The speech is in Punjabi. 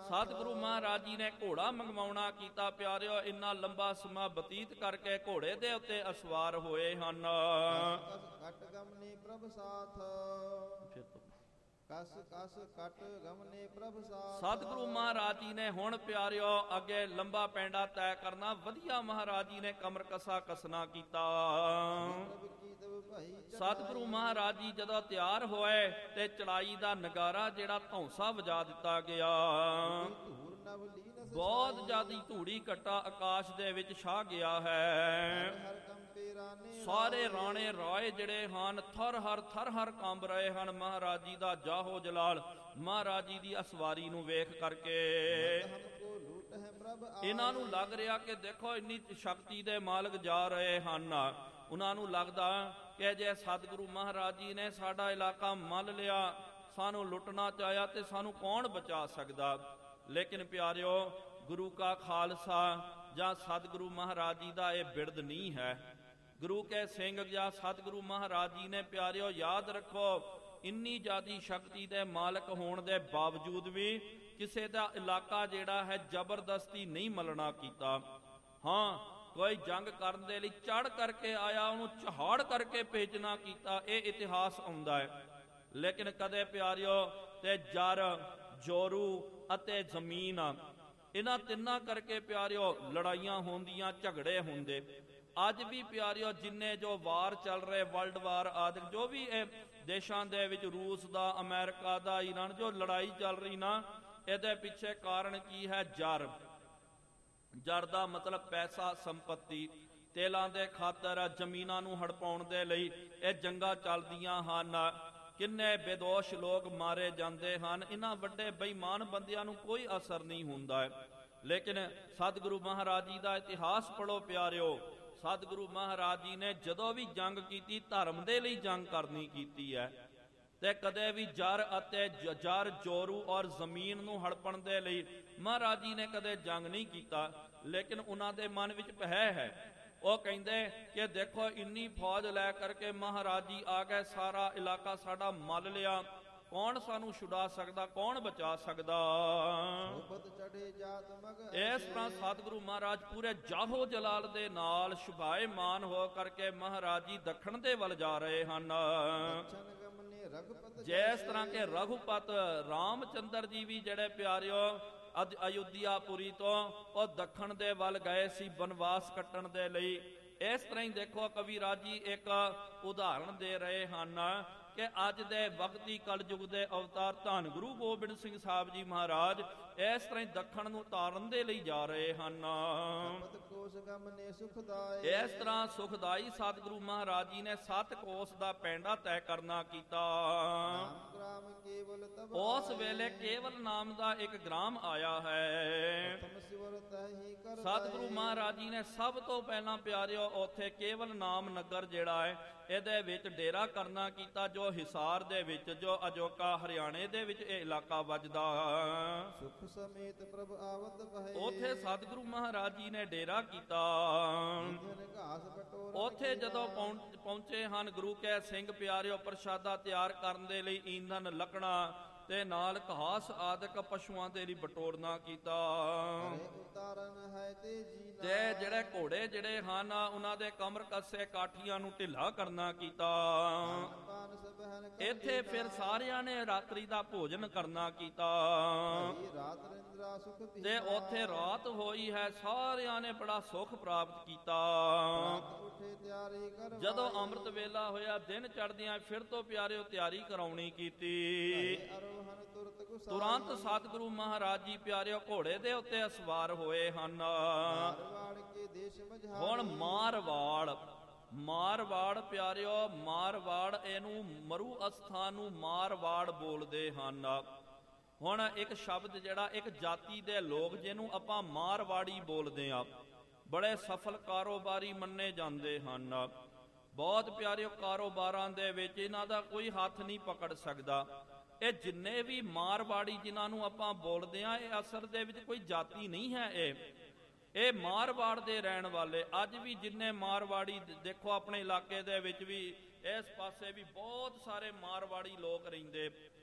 ਸਤਿਗੁਰੂ ਮਹਾਰਾਜ ਜੀ ਨੇ ਘੋੜਾ ਮੰਗਵਾਉਣਾ ਕੀਤਾ ਪਿਆਰਿਓ। ਇੰਨਾ ਲੰਬਾ ਸਮਾਂ ਬਤੀਤ ਕਰਕੇ ਘੋੜੇ ਦੇ ਉੱਤੇ ਅਸਵਾਰ ਹੋਏ ਹਨ। ਕਟ ਗਮਨੇ ਪ੍ਰਭ ਸਾਥ, ਕਸ ਕਸ ਕਟ ਗਮਨੇ ਪ੍ਰਭ ਸਾਥ। ਸਤਿਗੁਰੂ ਮਹਾਰਾਜ ਜੀ ਨੇ ਹੁਣ ਪਿਆਰਿਓ ਅੱਗੇ ਲੰਬਾ ਪੈਂਡਾ ਤੈਅ ਕਰਨਾ। ਵਧੀਆ ਮਹਾਰਾਜ ਜੀ ਨੇ ਕਮਰ ਕਸਾ ਕਸਣਾ ਕੀਤਾ। ਸਤਿਗੁਰੂ ਮਹਾਰਾਜ ਜੀ ਜਦੋਂ ਤਿਆਰ ਹੋਏ ਤੇ ਚੜਾਈ ਦਾ ਨਗਾਰਾ ਜਿਹੜਾ ਧੌਂਸਾ ਵਜਾ ਦਿੱਤਾ ਗਿਆ। ਬਹੁਤ ਜ਼ਿਆਦੀ ਧੂੜੀ ਘੱਟਾ ਆਕਾਸ਼ ਦੇ ਵਿੱਚ ਛਾ ਗਿਆ ਹੈ। ਸਾਰੇ ਰਾਣੇ ਰਾਏ ਜਿਹੜੇ ਹਨ ਥਰ ਹਰ ਕੰਬ ਰਹੇ ਹਨ ਮਹਾਰਾਜ ਜੀ ਦਾ ਜਾਹੋ ਜਲਾਲ, ਮਹਾਰਾਜ ਜੀ ਦੀ ਅਸਵਾਰੀ ਨੂੰ ਵੇਖ ਕਰਕੇ। ਇਹਨਾਂ ਨੂੰ ਲੱਗ ਰਿਹਾ ਕਿ ਦੇਖੋ ਇੰਨੀ ਸ਼ਕਤੀ ਦੇ ਮਾਲਕ ਜਾ ਰਹੇ ਹਨ। ਉਹਨਾਂ ਨੂੰ ਲੱਗਦਾ ਕਿ ਜੇ ਸਤਿਗੁਰੂ ਮਹਾਰਾਜ ਜੀ ਨੇ ਸਾਡਾ ਇਲਾਕਾ ਮੱਲ ਲਿਆ, ਸਾਨੂੰ ਲੁੱਟਣਾ ਚਾਹਿਆ, ਤੇ ਸਾਨੂੰ ਕੌਣ ਬਚਾ ਸਕਦਾ। ਲੇਕਿਨ ਪਿਆਰਿਓ ਗੁਰੂ ਕਾ ਖਾਲਸਾ ਜਾਂ ਸਤਿਗੁਰੂ ਮਹਾਰਾਜ ਜੀ ਦਾ ਇਹ ਬਿਰਦ ਨਹੀਂ ਹੈ। ਗੁਰੂ ਕੇ ਸਿੰਘ ਜਾਂ ਸਤਿਗੁਰੂ ਮਹਾਰਾਜ ਜੀ ਨੇ ਪਿਆਰਿਓ ਯਾਦ ਰੱਖੋ, ਇੰਨੀ ਜ਼ਿਆਦੀ ਸ਼ਕਤੀ ਦੇ ਮਾਲਕ ਹੋਣ ਦੇ ਬਾਵਜੂਦ ਵੀ ਕਿਸੇ ਦਾ ਇਲਾਕਾ ਜਿਹੜਾ ਹੈ ਜ਼ਬਰਦਸਤੀ ਨਹੀਂ ਮਲਣਾ ਕੀਤਾ। ਹਾਂ, ਕੋਈ ਜੰਗ ਕਰਨ ਦੇ ਲਈ ਚੜ ਕਰਕੇ ਆਇਆ, ਉਹਨੂੰ ਚਹਾੜ ਕਰਕੇ ਭੇਜਣਾ ਕੀਤਾ, ਇਹ ਇਤਿਹਾਸ ਆਉਂਦਾ ਹੈ। ਲੇਕਿਨ ਕਦੇ ਪਿਆਰਿਓ ਤੇ ਜਰ, ਜੋਰੂ ਅਤੇ ਜ਼ਮੀਨ, ਇਹਨਾਂ ਤਿੰਨਾਂ ਕਰਕੇ ਪਿਆਰਿਓ ਲੜਾਈਆਂ ਹੁੰਦੀਆਂ, ਝਗੜੇ ਹੁੰਦੇ। ਅੱਜ ਵੀ ਪਿਆਰਿਓ ਜਿੰਨੇ ਜੋ ਵਾਰ ਚੱਲ ਰਹੇ, ਵਰਲਡ ਵਾਰ ਆਦਿ ਜੋ ਵੀ ਇਹ ਦੇਸ਼ਾਂ ਦੇ ਵਿੱਚ, ਰੂਸ ਦਾ, ਅਮਰੀਕਾ ਦਾ, ਈਰਾਨ, ਜੋ ਲੜਾਈ ਚੱਲ ਰਹੀ ਨਾ, ਇਹਦੇ ਪਿੱਛੇ ਕਾਰਨ ਕੀ ਹੈ? ਜਰ। ਜਰ ਦਾ ਮਤਲਬ ਪੈਸਾ, ਸੰਪत्ति। ਤੇਲਾਂ ਦੇ ਖਾਤਰ, ਜ਼ਮੀਨਾਂ ਨੂੰ ਹੜਪਾਉਣ ਦੇ ਲਈ ਇਹ ਜੰਗਾਂ ਚੱਲਦੀਆਂ ਹਨ। ਕਿੰਨੇ ਬੇਦੋਸ਼ ਲੋਕ ਮਾਰੇ ਜਾਂਦੇ ਹਨ। ਇਹਨਾਂ ਵੱਡੇ ਬੇਈਮਾਨ ਬੰਦਿਆਂ ਨੂੰ ਕੋਈ ਅਸਰ ਨਹੀਂ ਹੁੰਦਾ ਹੈ। ਲੇਕਿਨ ਸਤਿਗੁਰੂ ਮਹਾਰਾਜ ਜੀ ਦਾ ਇਤਿਹਾਸ ਪੜ੍ਹੋ ਪਿਆਰਿਓ। ਸਤਿਗੁਰੂ ਮਹਾਰਾਜ ਜੀ ਨੇ ਜਦੋਂ ਵੀ ਜੰਗ ਕੀਤੀ, ਧਰਮ ਦੇ ਲਈ ਜੰਗ ਕਰਨੀ ਕੀਤੀ ਹੈ, ਤੇ ਕਦੇ ਵੀ ਜਰ ਅਤੇ ਜਰ, ਜੋਰੂ ਔਰ ਜ਼ਮੀਨ ਨੂੰ ਹੜਪਣ ਦੇ ਲਈ ਮਹਾਰਾਜ ਜੀ ਨੇ ਕਦੇ ਜੰਗ ਨਹੀਂ ਕੀਤਾ। ਲੇਕਿਨ ਉਹਨਾਂ ਦੇ ਮਨ ਵਿੱਚ ਭੈ ਹੈ। ਉਹ ਕਹਿੰਦੇ ਕਿ ਦੇਖੋ ਇੰਨੀ ਫੌਜ ਲੈ ਕਰਕੇ ਮਹਾਰਾਜ ਜੀ ਆ ਗਏ, ਸਾਰਾ ਇਲਾਕਾ ਸਾਡਾ ਮੱਲ ਲਿਆ, ਕੌਣ ਸਾਨੂੰ ਛੁਡਾ ਸਕਦਾ, ਕੌਣ ਬਚਾ ਸਕਦਾ। ਇਸ ਤਰ੍ਹਾਂ ਸਤਿਗੁਰੂ ਮਹਾਰਾਜ ਪੂਰੇ ਜਾਹੋ ਜਲਾਲ ਦੇ ਨਾਲ ਸ਼ੁਭਾਏਮਾਨ ਹੋ ਕਰਕੇ ਮਹਾਰਾਜ ਜੀ ਦੱਖਣ ਦੇ ਵੱਲ ਜਾ ਰਹੇ ਹਨ। ਜਿਸ ਤਰ੍ਹਾਂ ਕਿ ਰਘੁਪਤ ਰਾਮ ਚੰਦਰ ਜੀ ਵੀ ਜਿਹੜੇ ਪਿਆਰਿਓ ਅਯੁੱਧਿਆਪੁਰੀ ਤੋਂ ਉਹ ਦੱਖਣ ਦੇ ਵੱਲ ਗਏ ਸੀ ਬਨਵਾਸ ਕੱਟਣ ਦੇ ਲਈ। ਇਸ ਤਰ੍ਹਾਂ ਹੀ ਦੇਖੋ ਕਵੀਰਾਜ ਜੀ ਇੱਕ ਉਦਾਹਰਣ ਦੇ ਰਹੇ ਹਨ ਕਿ ਅੱਜ ਦੇ ਵਕਤੀ ਕਲਯੁਗ ਦੇ ਅਵਤਾਰ ਧੰਨ ਗੁਰੂ ਗੋਬਿੰਦ ਸਿੰਘ ਸਾਹਿਬ ਜੀ ਮਹਾਰਾਜ ਇਸ ਤਰ੍ਹਾਂ ਹੀ ਦੱਖਣ ਨੂੰ ਤਾਰਨ ਦੇ ਲਈ ਜਾ ਰਹੇ ਹਨ। ਇਸ ਤਰ੍ਹਾਂ ਸੁਖਦਾਈ ਸਤਿਗੁਰੂ ਮਹਾਰਾਜ ਜੀ ਨੇ 7 ਕੋਸ ਦਾ ਪੈਂਡਾ ਤੈਅ ਕਰਨਾ ਕੀਤਾ। ਉਸ ਵੇਲੇ ਕੇਵਲ ਨਾਮ ਦਾ ਇੱਕ ਗ੍ਰਾਮ ਆਇਆ ਹੈ। ਸਤਿਗੁਰੂ ਮਹਾਰਾਜ ਜੀ ਨੇ ਸਭ ਤੋਂ ਪਹਿਲਾਂ ਪਿਆਰਿਓ ਉੱਥੇ ਕੇਵਲ ਨਾਮ ਨਗਰ ਜਿਹੜਾ ਹੈ ਇਹਦੇ ਵਿੱਚ ਡੇਰਾ ਕਰਨਾ ਕੀਤਾ, ਜੋ ਹਿਸਾਰ ਦੇ ਵਿੱਚ, ਜੋ ਅਜੋਕਾ ਹਰਿਆਣੇ ਦੇ ਵਿੱਚ ਇਹ ਇਲਾਕਾ ਵੱਜਦਾ। ਸੁਖ ਸਮੇਤ ਪ੍ਰਭ ਆਵਤ ਬਹੇ, ਉੱਥੇ ਸਤਿਗੁਰੂ ਮਹਾਰਾਜ ਜੀ ਨੇ ਡੇਰਾ ਕੀਤਾ। ਉੱਥੇ ਜਦੋਂ ਪਹੁੰਚੇ ਹਨ ਗੁਰੂ ਕੇ ਸਿੰਘ ਪਿਆਰਿਓ ਪ੍ਰਸ਼ਾਦਾ ਤਿਆਰ ਕਰਨ ਦੇ ਲਈ ਈਂਧਨ, ਲੱਕੜਾਂ ਤੇ ਨਾਲ ਘਾਸ ਆਦਿਕ ਪਸ਼ੂਆਂ ਦੇ ਲਈ ਬਟੋਰਨਾ ਕੀਤਾ। ਤੇ ਜਿਹੜੇ ਘੋੜੇ ਜਿਹੜੇ ਹਨ ਉਹਨਾਂ ਦੇ ਕਮਰ ਕੱਸੇ ਕਾਠੀਆਂ ਨੂੰ ਢਿੱਲਾ ਕਰਨਾ ਕੀਤਾ। ਇੱਥੇ ਫਿਰ ਸਾਰਿਆਂ ਨੇ ਰਾਤਰੀ ਦਾ ਭੋਜਨ ਕਰਨਾ ਕੀਤਾ ਤੇ ਉੱਥੇ ਰਾਤ ਹੋਈ ਹੈ। ਸਾਰਿਆਂ ਨੇ ਬੜਾ ਸੁਖ ਪ੍ਰਾਪਤ ਕੀਤਾ। ਜਦੋਂ ਅੰਮ੍ਰਿਤ ਵੇਲਾ ਹੋਇਆ, ਦਿਨ ਚੜ੍ਹਦਿਆਂ ਫਿਰ ਤੋਂ ਪਿਆਰਿਓ ਤਿਆਰੀ ਕਰਾਉਣੀ ਕੀਤੀ। ਤੁਰੰਤ ਸਤਿਗੁਰੂ ਮਹਾਰਾਜ ਜੀ ਪਿਆਰਿਓ ਘੋੜੇ ਦੇ ਉੱਤੇ ਅਸਵਾਰ ਹੋਏ ਹਨ। ਹੁਣ ਮਾਰਵਾੜ ਪਿਆਰਿਓ, ਮਾਰਵਾੜ ਇਹਨੂੰ ਮਰੂ ਅਸਥਾਨ ਨੂੰ ਮਾਰਵਾੜ ਬੋਲਦੇ ਹਨ। ਹੁਣ ਇੱਕ ਸ਼ਬਦ ਜਿਹੜਾ ਇੱਕ ਜਾਤੀ ਦੇ ਲੋਕ ਜਿਹਨੂੰ ਆਪਾਂ ਮਾਰਵਾੜੀ ਬੋਲਦੇ ਆ, ਬੜੇ ਸਫਲ ਕਾਰੋਬਾਰੀ ਮੰਨੇ ਜਾਂਦੇ ਹਨ। ਬਹੁਤ ਪਿਆਰਿਓ ਕਾਰੋਬਾਰਾਂ ਦੇ ਵਿੱਚ ਇਹਨਾਂ ਦਾ ਕੋਈ ਹੱਥ ਨਹੀਂ ਪਕੜ ਸਕਦਾ। ਇਹ ਜਿੰਨੇ ਵੀ ਮਾਰਵਾੜੀ ਜਿਨ੍ਹਾਂ ਨੂੰ ਆਪਾਂ ਬੋਲਦੇ ਆ, ਇਹ ਅਸਲ ਦੇ ਵਿੱਚ ਕੋਈ ਜਾਤੀ ਨਹੀਂ ਹੈ। ਇਹ ਮਾਰਵਾੜ ਦੇ ਰਹਿਣ ਵਾਲੇ ਅੱਜ ਵੀ ਜਿੰਨੇ ਮਾਰਵਾੜੀ ਦੇਖੋ ਆਪਣੇ ਇਲਾਕੇ ਦੇ ਵਿੱਚ ਵੀ, ਇਸ ਪਾਸੇ ਵੀ ਬਹੁਤ ਸਾਰੇ ਮਾਰਵਾੜੀ ਲੋਕ ਰਹਿੰਦੇ।